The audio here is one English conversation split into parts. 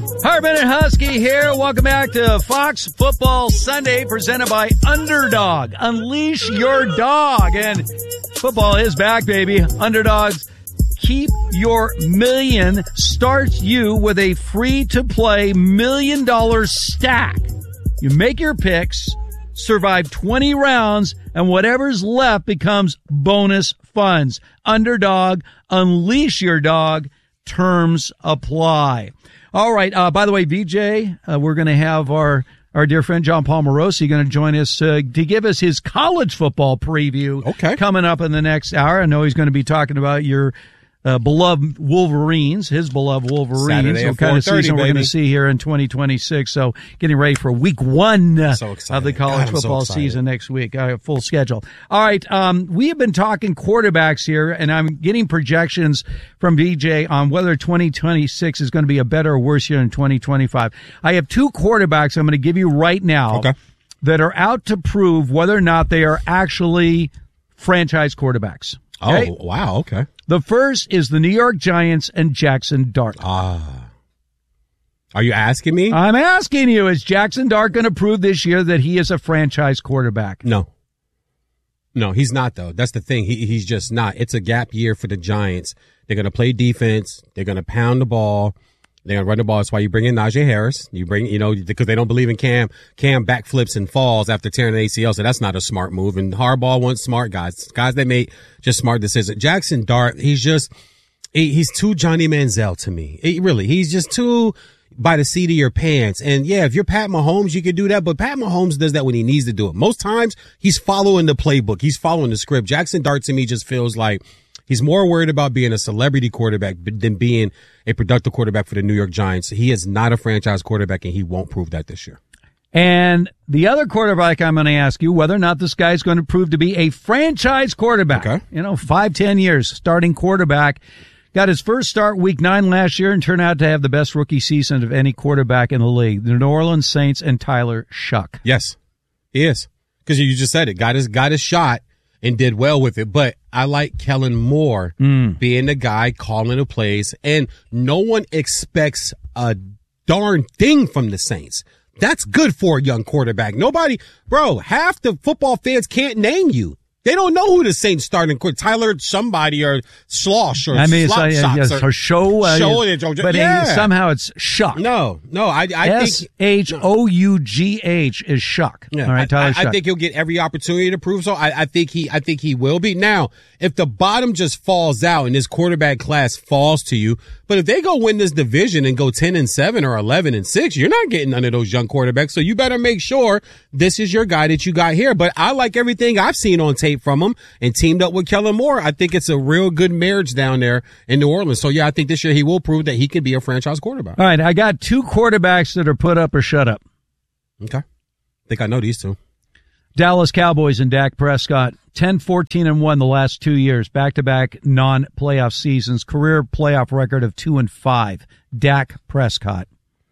Hartman and Husky here. Welcome back to Fox Football Sunday, presented by Underdog. Unleash your dog. And football is back, baby. Underdogs, Keep Your Million starts you with a free-to-play $1 million stack. You make your picks, survive 20 rounds, and whatever's left becomes bonus funds. Underdog, unleash your dog. Terms apply. All right. By the way, VJ, we're going to have our dear friend John Palmarosi going to join us to give us his college football preview. Coming up in the next hour. I know he's going to be talking about your beloved Wolverines, his beloved Wolverines. What kind of season we're going to see here in 2026. So getting ready for week one of the college football season next week. Full schedule. All right. We have been talking quarterbacks here, and I'm getting projections from BJ on whether 2026 is going to be a better or worse year than 2025. I have two quarterbacks I'm going to give you right now that are out to prove whether or not they are actually franchise quarterbacks. Okay? Oh, wow. Okay. The first is the New York Giants and Jackson Dart. Are you asking me? I'm asking you, is Jackson Dart going to prove this year that he is a franchise quarterback? No, he's not, though. That's the thing. He's just not. It's a gap year for the Giants. They're going to play defense. They're going to pound the ball. They're going to run the ball. That's why you bring in Najee Harris. You bring, because they don't believe in Cam backflips and falls after tearing the ACL. So that's not a smart move. And Harbaugh wants smart guys that make just smart decisions. Jackson Dart, he's too Johnny Manziel to me. He's just too by the seat of your pants. And yeah, if you're Pat Mahomes, you could do that. But Pat Mahomes does that when he needs to do it. Most times he's following the playbook. He's following the script. Jackson Dart to me just feels like he's more worried about being a celebrity quarterback than being a productive quarterback for the New York Giants. He is not a franchise quarterback, and he won't prove that this year. And the other quarterback I'm going to ask you whether or not this guy's going to prove to be a franchise quarterback. 5-10 years starting quarterback. Got his first start week 9 last year and turned out to have the best rookie season of any quarterback in the league. The New Orleans Saints and Tyler Shuck. Yes, he is. Because you just said it. Got his shot and did well with it. But I like Kellen Moore being the guy calling the plays, and no one expects a darn thing from the Saints. That's good for a young quarterback. Half the football fans can't name you. They don't know who the Saints starting Tyler somebody or Slosh or Show. Somehow it's Shuck. No, I think Shough is Shuck. Yeah, all right, Tyler Shuck. I think he'll get every opportunity to prove so. I think he will be. Now, if the bottom just falls out and this quarterback class falls to you, but if they go win this division and go 10-7 or 11-6, you're not getting none of those young quarterbacks. So you better make sure this is your guy that you got here. But I like everything I've seen on tape from him and teamed up with Kellen Moore. I think it's a real good marriage down there in New Orleans. So yeah, I think this year he will prove that he can be a franchise quarterback. All right, I got two quarterbacks that are put up or shut up. Okay. I think I know these two. Dallas Cowboys and Dak Prescott, 10-14-1 the last 2 years, back-to-back non-playoff seasons, career playoff record of 2-5. Dak Prescott.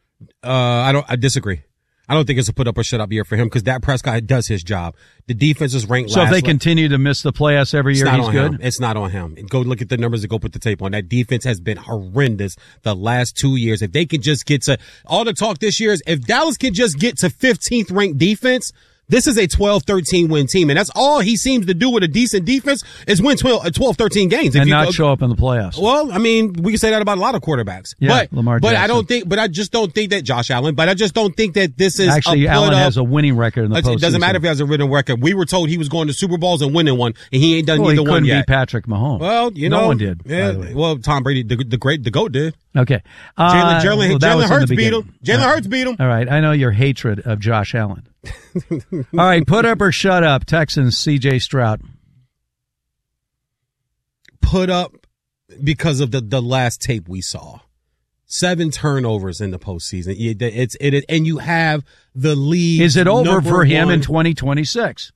I disagree. I don't think it's a put up or shut up year for him because Dak Prescott does his job. The defense is ranked last. So if they continue to miss the playoffs every year, he's good? It's not on him. Go look at the numbers and go put the tape on. That defense has been horrendous the last 2 years. If they can just get to all the talk this year is if Dallas can just get to 15th ranked defense, this is a 12-13 win team, and that's all he seems to do with a decent defense is win 12-13 games. And not show up in the playoffs. Well, I mean, we can say that about a lot of quarterbacks. Yeah, Lamar Jackson. I just don't think that Josh Allen, but I just don't think that this is actually Allen has a winning record in the postseason. It doesn't matter if he has a winning record. We were told he was going to Super Bowls and winning one, and he ain't done either one yet. He couldn't beat Patrick Mahomes. Well, no one did. Yeah, well, Tom Brady, the GOAT did. Okay. Jalen Hurts beat him. Jalen Hurts beat him. All right. I know your hatred of Josh Allen. All right. Put up or shut up, Texans, C.J. Stroud. Put up because of the last tape we saw. 7 turnovers in the postseason. And you have the lead. Is it over for him in 2026?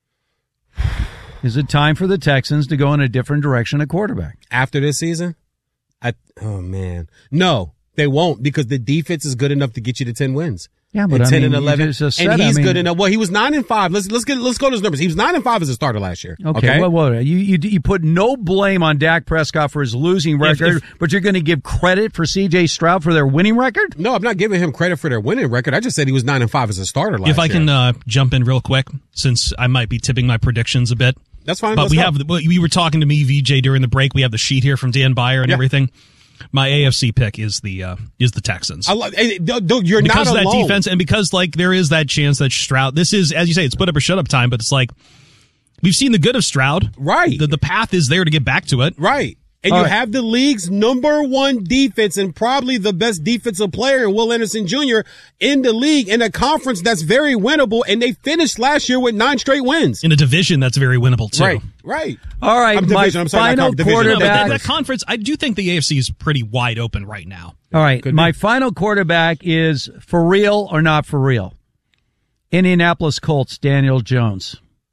Is it time for the Texans to go in a different direction at quarterback? After this season? Oh, man. No, they won't because the defense is good enough to get you to 10 wins. Yeah, but and 10 and you 11, just said, and he's good enough. Well, he was 9-5. Let's go to his numbers. He was 9-5 as a starter last year. Okay. Well, you put no blame on Dak Prescott for his losing record, but you're going to give credit for C.J. Stroud for their winning record? No, I'm not giving him credit for their winning record. I just said he was 9-5 as a starter last year. If I can jump in real quick, since I might be tipping my predictions a bit. That's fine. But we were talking to me, VJ, during the break. We have the sheet here from Dan Beyer and everything. My AFC pick is the Texans. You're because not of that alone. defense, and because there is that chance that Stroud. This is, as you say, it's put up or shut up time. But it's we've seen the good of Stroud. Right. The path is there to get back to it. Right. And you have the league's number one defense and probably the best defensive player in Will Anderson Jr. in the league in a conference that's very winnable. And they finished last year with 9 straight wins. In a division that's very winnable, too. Right. All right, my final quarterback. No, that conference, I do think the AFC is pretty wide open right now. All right, my final quarterback is for real or not for real. Indianapolis Colts, Daniel Jones.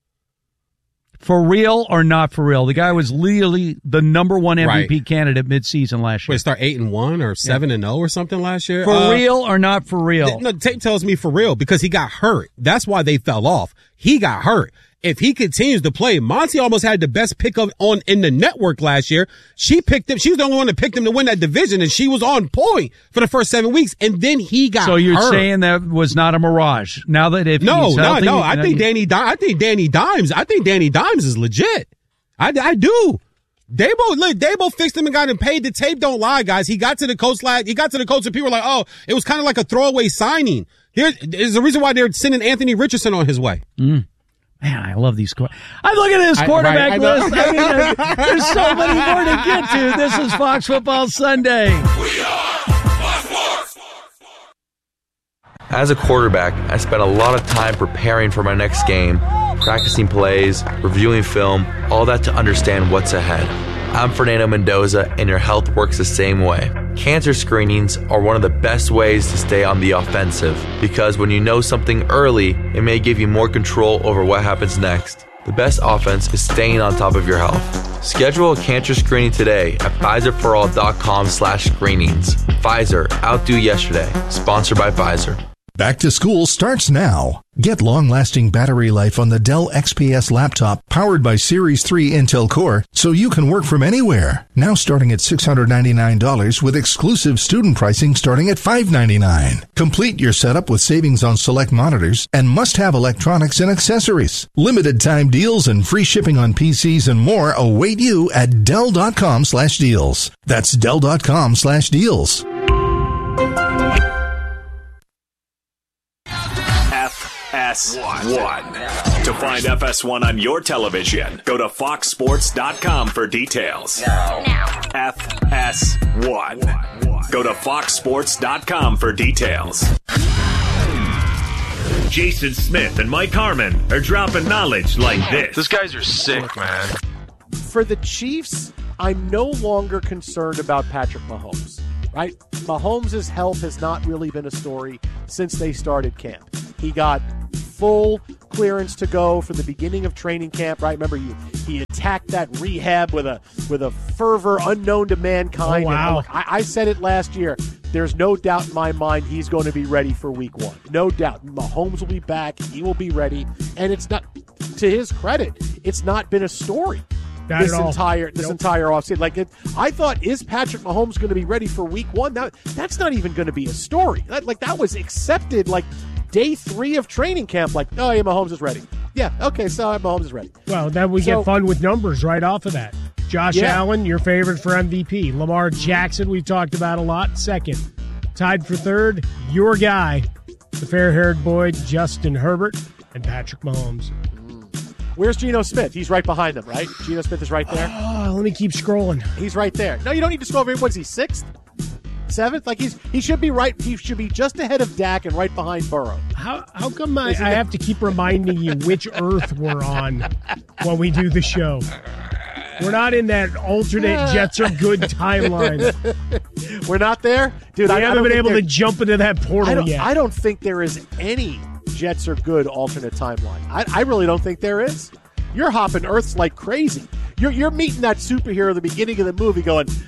For real or not for real? The guy was literally the number one MVP candidate midseason last year. Wait, start 8-1 or 7-0 or something last year? For real or not for real? No, tape tells me for real because he got hurt. That's why they fell off. He got hurt. If he continues to play, Monty almost had the best pickup in the network last year. She picked him. She was the only one that picked him to win that division, and she was on point for the first 7 weeks. And then he got hurt. So you're saying that was not a mirage? Now that if he's healthy, I think Danny Dimes is legit. I do. Dabo fixed him and got him paid. The tape don't lie, guys. He got to the coach and people were like, oh, it was kind of like a throwaway signing. There's a reason why they're sending Anthony Richardson on his way. Man, I love these. I look at this quarterback list. There's so many more to get to. This is Fox Football Sunday. We are Fox Sports. As a quarterback, I spent a lot of time preparing for my next game, practicing plays, reviewing film, all that to understand what's ahead. I'm Fernando Mendoza, and your health works the same way. Cancer screenings are one of the best ways to stay on the offensive, because when you know something early, it may give you more control over what happens next. The best offense is staying on top of your health. Schedule a cancer screening today at PfizerForAll.com/screenings. Pfizer, outdo yesterday. Sponsored by Pfizer. Back to school starts now. Get long-lasting battery life on the Dell XPS laptop powered by Series 3 Intel Core so you can work from anywhere. Now starting at $699 with exclusive student pricing starting at $599. Complete your setup with savings on select monitors and must-have electronics and accessories. Limited time deals and free shipping on PCs and more await you at Dell.com/deals. That's Dell.com/deals. FS1. To find FS1 on your television, go to foxsports.com for details. Now. FS1. Go to foxsports.com for details. Jason Smith and Mike Harmon are dropping knowledge like this. These guys are sick, man. For the Chiefs, I'm no longer concerned about Patrick Mahomes, right? Mahomes' health has not really been a story since they started camp. He got full clearance to go for the beginning of training camp, right? Remember, he attacked that rehab with a fervor unknown to mankind. Oh, wow. And I said it last year. There's no doubt in my mind he's going to be ready for week 1. No doubt. Mahomes will be back. He will be ready. And it's not, to his credit, it's not been a story. This entire offseason. I thought, is Patrick Mahomes going to be ready for week 1? That's not even going to be a story. That was accepted day 3 of training camp. Oh, yeah, Mahomes is ready. Yeah, okay, so Mahomes is ready. Well, then we get fun with numbers right off of that. Josh Allen, your favorite for MVP. Lamar Jackson, we've talked about a lot, second. Tied for third, your guy, the fair-haired boy, Justin Herbert, and Patrick Mahomes. Where's Geno Smith? He's right behind them, right? Geno Smith is right there. Oh, let me keep scrolling. He's right there. No, you don't need to scroll over. What is he, 6th? 7th? He should be right. He should be just ahead of Dak and right behind Burrow. How come I have to keep reminding you which Earth we're on when we do the show? We're not in that alternate Jets are good timeline. We're not there? Dude, I haven't been able to jump into that portal yet. I don't think there is any Jets are good alternate timeline. I really don't think there is. You're hopping Earths like crazy. You're meeting that superhero at the beginning of the movie going,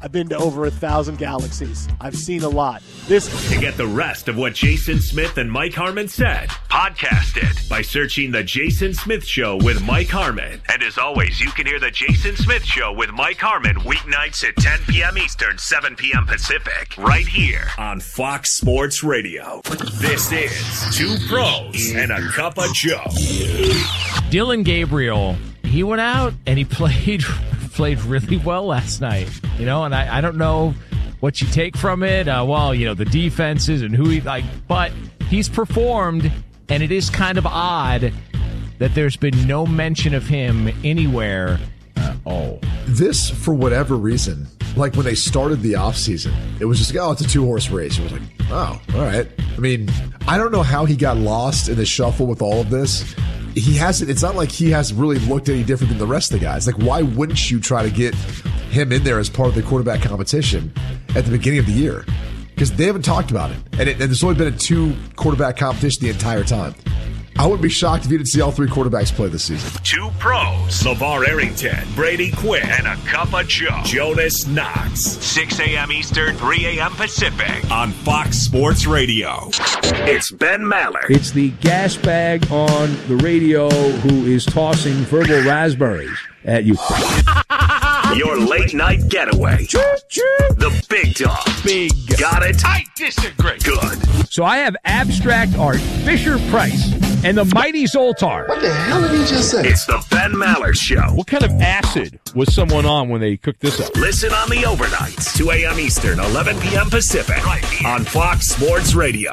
I've been to over 1,000 galaxies. I've seen a lot. To get the rest of what Jason Smith and Mike Harmon said, podcast it by searching The Jason Smith Show with Mike Harmon. And as always, you can hear The Jason Smith Show with Mike Harmon weeknights at 10 p.m. Eastern, 7 p.m. Pacific, right here on Fox Sports Radio. This is Two Pros and a Cup of Joe. Dillon Gabriel, he went out and he played really well last night. And I don't know what you take from it. The defenses and who but he's performed, and it is kind of odd that there's been no mention of him anywhere at all. This, for whatever reason, like when they started the offseason, it was just it's a 2-horse race. It was like, oh, all right. I mean, I don't know how he got lost in the shuffle with all of this. It's not like he has really looked any different than the rest of the guys. Like, why wouldn't you try to get him in there as part of the quarterback competition at the beginning of the year? Because they haven't talked about it. And there's only been a 2-quarterback competition the entire time. I wouldn't be shocked if you didn't see all 3 quarterbacks play this season. Two Pros, LeVar Arrington, Brady Quinn, and a Cup of Joe, Jonas Knox. 6 a.m. Eastern, 3 a.m. Pacific on Fox Sports Radio. It's Ben Maller. It's the gas bag on the radio who is tossing verbal raspberries at you. Your late night getaway. The big dog. Big. Got it? I disagree. Good. So I have abstract art, Fisher Price, and the mighty Zoltar. What the hell did he just say? It's the Ben Maller Show. What kind of acid was someone on when they cooked this up? Listen on the overnights, 2 a.m. Eastern, 11 p.m. Pacific, right here on Fox Sports Radio.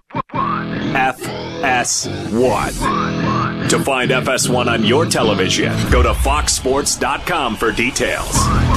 FS1. To find FS1 on your television, go to foxsports.com for details.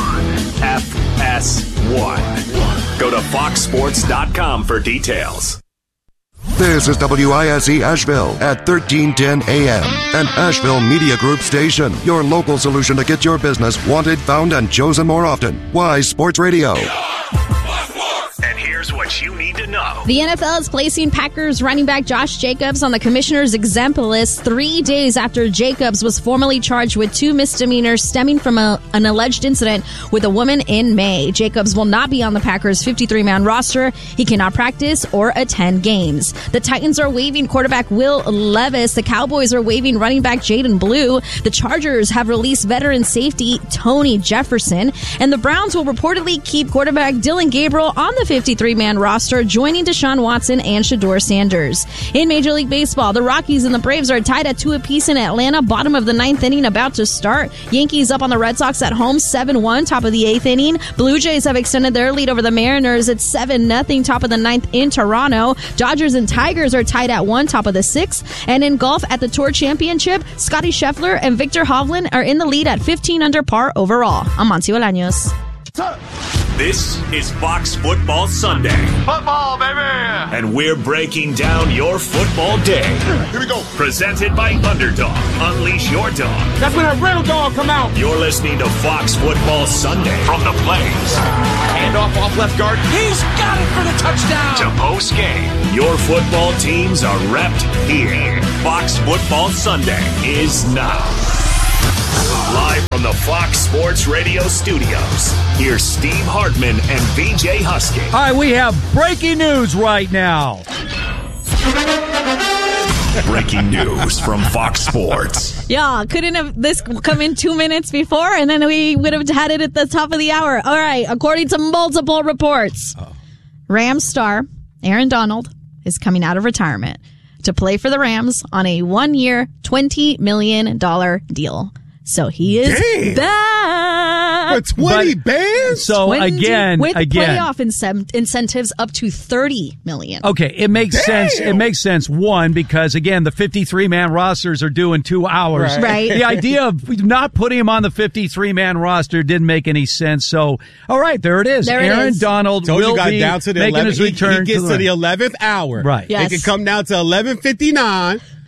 FS1. Go to foxsports.com for details. This is WISE Asheville at 1310 AM, an Asheville Media Group station. Your local solution to get your business wanted, found, and chosen more often. Wise Sports Radio. And here's what you need to know. The NFL is placing Packers running back Josh Jacobs on the commissioner's exempt list 3 days after Jacobs was formally charged with 2 misdemeanors stemming from an alleged incident with a woman in May. Jacobs will not be on the Packers' 53-man roster. He cannot practice or attend games. The Titans are waiving quarterback Will Levis. The Cowboys are waiving running back Jaden Blue. The Chargers have released veteran safety Tony Jefferson. And the Browns will reportedly keep quarterback Dillon Gabriel on the 53-man roster, joining Deshaun Watson and Shedeur Sanders. In Major League Baseball, the Rockies and the Braves are tied at 2 apiece in Atlanta, bottom of the 9th inning about to start. Yankees up on the Red Sox at home, 7-1, top of the 8th inning. Blue Jays have extended their lead over the Mariners at 7-0, top of the 9th in Toronto. Dodgers and Tigers are tied at 1, top of the 6th. And in golf at the Tour Championship, Scotty Scheffler and Victor Hovland are in the lead at 15 under par overall. I'm Monty Bolaños. This is Fox Football Sunday. Football, baby! And we're breaking down your football day. Here we go. Presented by Underdog. Unleash your dog. That's when a real dog come out. You're listening to Fox Football Sunday from the Blaze. Handoff off left guard. He's got it for the touchdown. To post game. Your football teams are repped here. Fox Football Sunday is now. Live from the Fox Sports Radio studios, here's Steve Hartman and VJ Husky. All right, we have breaking news right now. Breaking news from Fox Sports. Yeah, couldn't have this come in 2 minutes before, and then we would have had it at the top of the hour. All right, according to multiple reports, Rams star Aaron Donald is coming out of retirement to play for the Rams on a 1-year, $20 million deal. So he is back. For 20 bands? So 20, again, with playoff incentives up to $30 million. Okay, it makes sense. It makes sense. One, because again, the 53-man rosters are due in 2 hours. Right. The idea of not putting him on the 53-man roster didn't make any sense. So, all right, there it is. There Aaron is. Donald will be making his return. He gets to the 11th hour. Right. Yes. It can come down to 11:59.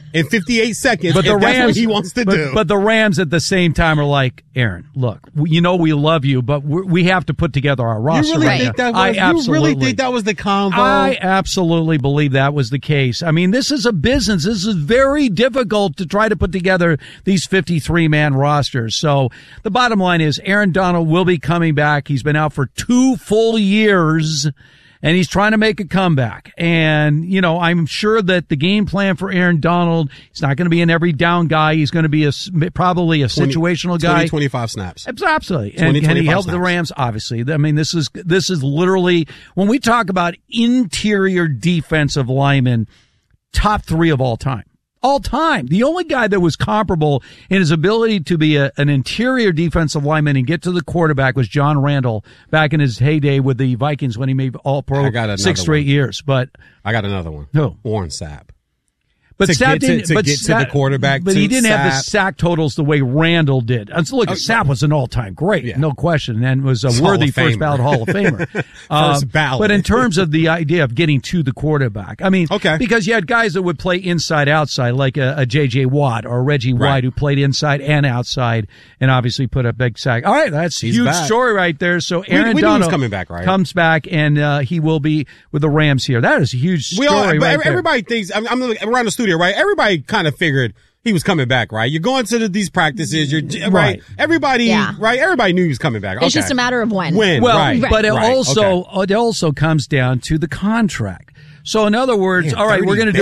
in 58 seconds. But that's what he wants to do. But the Rams at the same time are like, Aaron, look, we love you, but we have to put together our roster. You really think that was the convo? I absolutely believe that was the case. I mean, this is a business. This is very difficult to try to put together these 53-man rosters. So the bottom line is Aaron Donald will be coming back. He's been out for 2 full years. And he's trying to make a comeback. And, I'm sure that the game plan for Aaron Donald, he's not going to be an every down guy. He's going to be probably a situational guy. 25 snaps. Absolutely. And he helped the Rams, obviously. I mean, this is literally, when we talk about interior defensive linemen, top 3 of all time. All time. The only guy that was comparable in his ability to be an interior defensive lineman and get to the quarterback was John Randall back in his heyday with the Vikings when he made All-Pro 6 straight years. But I got another one. Who? Warren Sapp. But to get to the quarterback. But he didn't have the sack totals the way Randall did. Look, Sapp was an all-time great, no question, and was a worthy first ballot Hall of Famer. First ballot. But in terms of the idea of getting to the quarterback, I mean, because you had guys that would play inside-outside, like a J.J. Watt or Reggie White, who played inside and outside, and obviously put a big sack. All right, that's a huge story right there. So Aaron Donald coming back, right? Comes back, and he will be with the Rams here. That is a huge story right there. Everybody thinks, I'm around the studio, right? Everybody kind of figured he was coming back, right? You're going to these practices, right? Everybody, right? Everybody knew he was coming back. It's just a matter of when. But it also comes down to the contract. So in other words, all right, we're going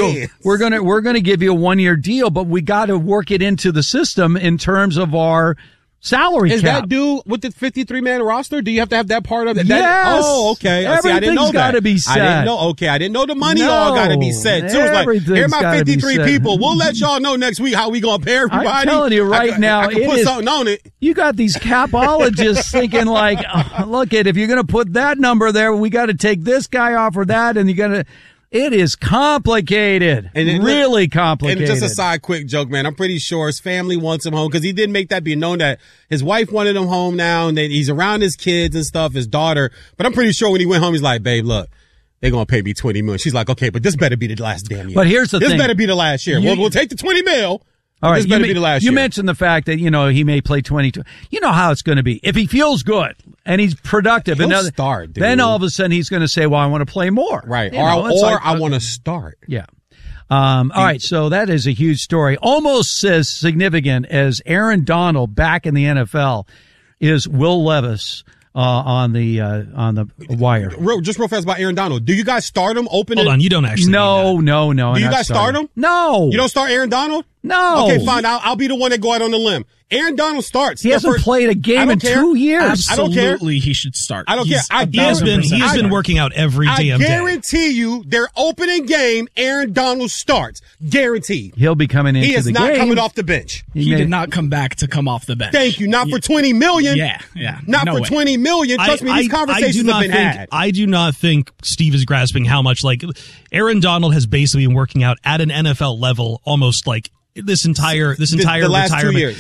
to give you a 1-year deal, but we got to work it into the system in terms of our salary cap. Is that due with the 53-man roster? Do you have to have that part of it? Yes. Oh, okay. Everything's I didn't know that. Got to be said. I didn't know. Okay, I didn't know the money all got to be said. So it's like, here are my 53 people. We'll let y'all know next week how we gonna pay everybody. I'm telling you now, I can put something on it. You got these capologists thinking like, look, if you're going to put that number there, we got to take this guy off or that, and you got to. It is complicated, and really complicated. And just a side quick joke, man. I'm pretty sure his family wants him home because he did make that be known that his wife wanted him home now, and that he's around his kids and stuff, his daughter. But I'm pretty sure when he went home, he's like, babe, look, they're going to pay me $20 million. She's like, okay, but this better be the last damn year. But here's the thing. This better be the last year. We'll take the $20 million. All right, this better be the last year. You mentioned the fact that, he may play 22. You know how it's going to be. If he feels good and he's productive, he'll start, dude. Then all of a sudden he's going to say, well, I want to play more. Right. I want to start. Yeah. All right. So that is a huge story. Almost as significant as Aaron Donald back in the NFL is Will Levis. On the wire. Just real fast about Aaron Donald. Do you guys start him? Hold on, you don't actually. No. Do you guys start him? No. You don't start Aaron Donald? No. Okay, fine. I'll be the one that go out on the limb. Aaron Donald starts. He hasn't played a game in 2 years. Absolutely, I don't care. He should start. I don't care. He has been working out every damn day. I guarantee you, their opening game, Aaron Donald starts. Guaranteed. He'll be coming into the game. He is not coming off the bench. He did not come back to come off the bench. Thank you. Not for $20 million. Yeah. Not for $20 million. Trust me, these conversations have been had. I do not think Steve is grasping how much, Aaron Donald has basically been working out at an NFL level almost this entire the last retirement. 2 years.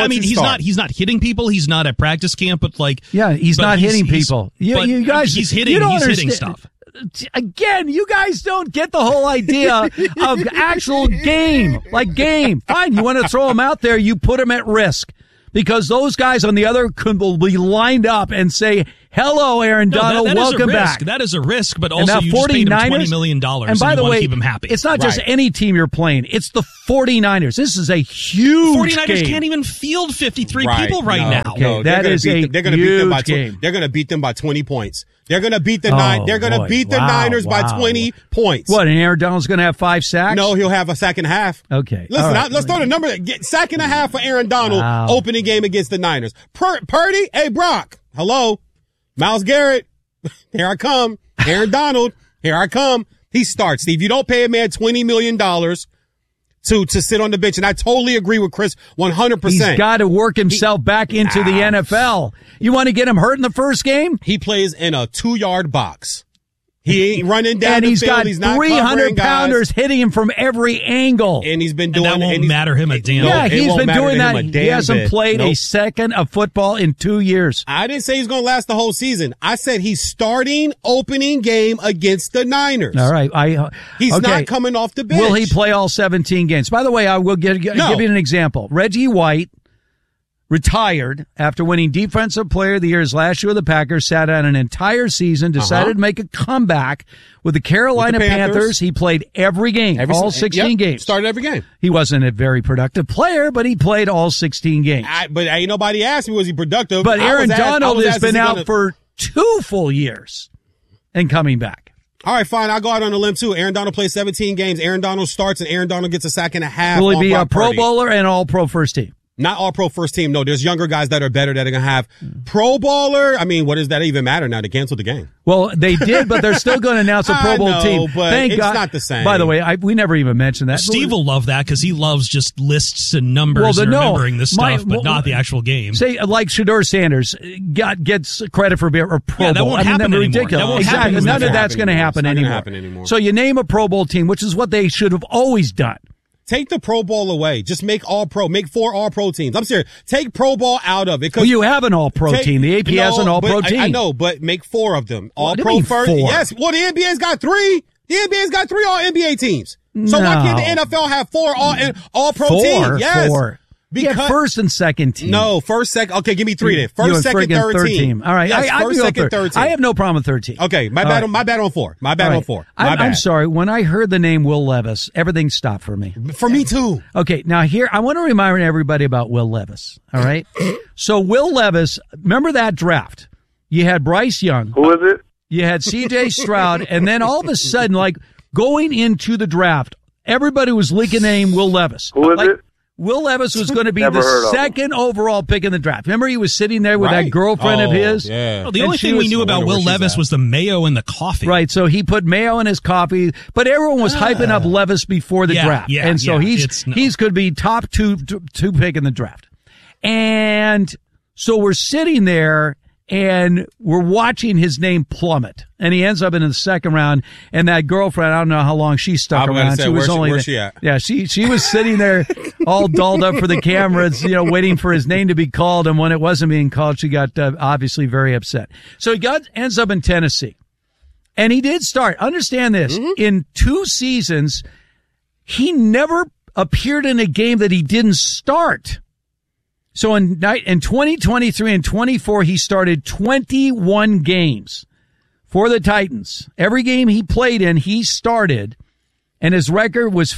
He's not hitting people. He's not at practice camp, but he's not hitting people. You guys, he's hitting stuff. Again, you guys don't get the whole idea of actual game. Fine, you want to throw him out there, you put him at risk. Because those guys on the other will be lined up and say, hello, Aaron Donald, welcome back. That is a risk, but also you just paid him $20 million and by the way, keep him happy. It's not just any team you're playing. It's the 49ers. This is a huge 49ers game. Can't even field 53 people now. Okay, no, that is a huge game. They're going to beat them by 20 points. They're going to beat the Niners by 20 points. What, and Aaron Donald's going to have 5 sacks? No, he'll have a sack and a half. Okay. Listen, let's throw the number. Sack and a half for Aaron Donald opening game against the Niners. Purdy, hey, Brock, hello. Myles Garrett, here I come. Aaron Donald, here I come. He starts, Steve. You don't pay a man $20 million to sit on the bench. And I totally agree with Chris 100%. He's got to work himself back into the NFL. You want to get him hurt in the first game? He plays in a 2-yard box. He ain't running down and the he's field. got He's not 300 pounders guys. hitting him from every angle. And he's been doing and that won't matter him a damn. Yeah, it he's won't been matter doing to him that. a He damn hasn't bit. played a Nope. second of football in 2 years. I didn't say he's going to last the whole season. I said he's starting opening game against the Niners. All right. He's okay. not coming off the bench. Will he play all 17 games? By the way, I will give you an example. Reggie White retired after winning Defensive Player of the Year his last year with the Packers, sat out an entire season, decided to make a comeback with the Carolina Panthers. He played every game, all 16 games. Started every game. He wasn't a very productive player, but he played all 16 games. But ain't nobody asked me, was he productive? But Aaron Donald has been out gonna... for 2 full years and coming back. All right, fine. I'll go out on a limb, too. Aaron Donald plays 17 games. Aaron Donald starts, and Aaron Donald gets a sack and a half. Will he be a Pro Bowler and All-Pro first team? Not all-pro first team. No, there's younger guys that are better that are going to have Pro Bowler. I mean, what does that even matter now? They canceled the game. Well, they did, but they're still going to announce a Pro Bowl team. But Thank it's God. not the same. By the way, we never even mentioned that. Steve will love that because he loves just lists and numbers and remembering this stuff, but not the actual game. Say, like Shedeur Sanders gets credit for being a Pro Yeah, that Bowl. won't happen anymore. Ridiculous. That won't Exactly. happen None of that's going to happen anymore. So you name a Pro Bowl team, which is what they should have always done. Take the Pro Bowl away. Just make all-pro. Make 4 all-pro teams. I'm serious. Take Pro Bowl out of it. Well, you have an all-pro team. The AP has an all-pro team. I know, but make 4 of them. All-pro first. 4? Yes. Well, the NBA's got 3. The NBA's got 3 all-NBA teams. So why can't the NFL have 4 all-pro teams? Yes. 4. Because first and second team. No, first, second. Okay, give me 3 then. First, second, third team. All right. Yes, first, second, third team. I have no problem with third team. Okay, my bad on 4. My bad on 4. I'm sorry. When I heard the name Will Levis, everything stopped for me. For me too. Okay, now here, I want to remind everybody about Will Levis. All right. So Will Levis, remember that draft? You had Bryce Young. Who is it? You had C.J. Stroud, and then all of a sudden, like going into the draft, everybody was leaking the name Will Levis. Who is it? Will Levis was going to be Never the second overall pick in the draft. Remember, he was sitting there with Right. that girlfriend of his? Yeah. Well, the only thing we knew about Will Levis was the mayo in the coffee. Right, so he put mayo in his coffee, but everyone was hyping up Levis before the draft. Yeah, and so he's could be top two pick in the draft. And so we're sitting there and we're watching his name plummet. And he ends up in the second round. And that girlfriend, I don't know how long she stuck around. Say, she was where's she at? Yeah, she was sitting there all dolled up for the cameras, waiting for his name to be called. And when it wasn't being called, she got obviously very upset. So he ends up in Tennessee. And he did start. Understand this. Mm-hmm. In 2 seasons, he never appeared in a game that he didn't start. So in 2023 and 24, he started 21 games for the Titans. Every game he played in, he started, and his record was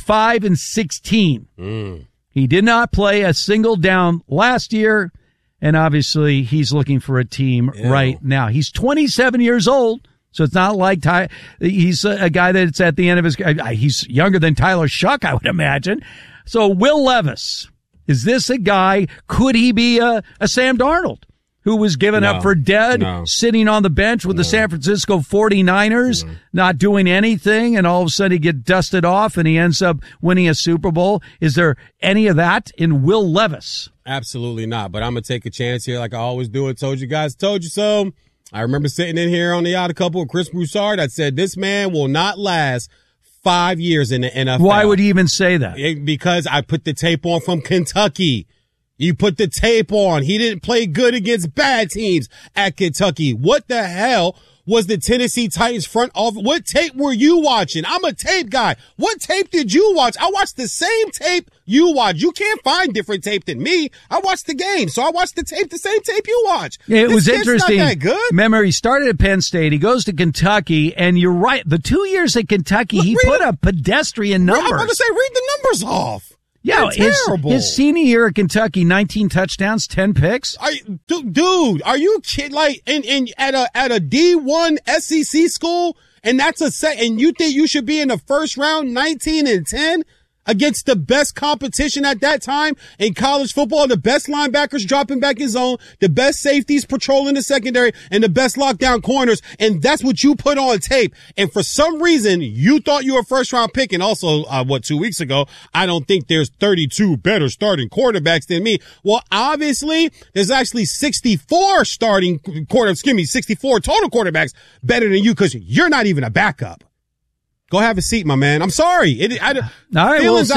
5-16. He did not play a single down last year, and obviously he's looking for a team right now. He's 27 years old, so it's not like he's a guy that's at the end of his. He's younger than Tyler Shuck, I would imagine. So Will Levis. Is this a guy, could he be a Sam Darnold, who was given up for dead, sitting on the bench with the San Francisco 49ers, not doing anything, and all of a sudden he gets dusted off and he ends up winning a Super Bowl? Is there any of that in Will Levis? Absolutely not, but I'm going to take a chance here like I always do. I told you guys, told you so. I remember sitting in here on the Odd Couple with Chris Broussard. I said, this man will not last 5 years in the NFL. Why would he even say that? Because I put the tape on from Kentucky. You put the tape on. He didn't play good against bad teams at Kentucky. What the hell was the Tennessee Titans front office? What tape were you watching? I'm a tape guy. What tape did you watch? I watched the same tape you watch. You can't find different tape than me. I watched the game, so I watched the same tape you watch. It was interesting. Not that good. Remember, he started at Penn State. He goes to Kentucky, and you're right. The 2 years at Kentucky, he put up pedestrian numbers. I'm going to say, read the numbers off. Yeah, terrible. His senior year at Kentucky, 19 touchdowns, 10 picks. Dude, are you kidding? Like at a D1 SEC school, and that's and you think you should be in the first round, 19-10? against the best competition at that time in college football, the best linebackers dropping back in zone, the best safeties patrolling the secondary, and the best lockdown corners. And that's what you put on tape. And for some reason, you thought you were a first-round pick. And also, 2 weeks ago, I don't think there's 32 better starting quarterbacks than me. Well, obviously, there's actually 64 total quarterbacks better than you because you're not even a backup. Go have a seat, my man. I'm sorry. All right, feelings